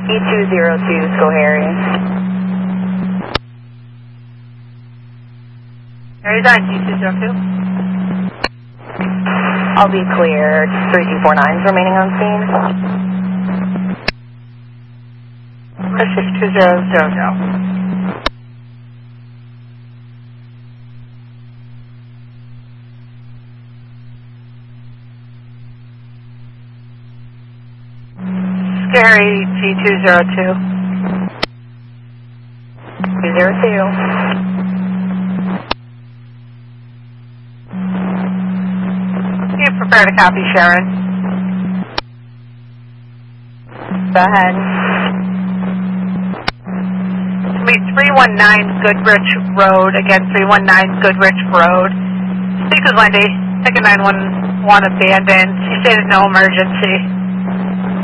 E202, Schoharie. Harry's on G202. I'll be clear. 3249's remaining on scene. This is 2000. Scary G202. 202. You prepare to copy, Sharon. Go ahead. Meet 319 Goodrich Road. Again, 319 Goodrich Road. Speak with Wendy. Ticket 911 abandoned. She stated no emergency.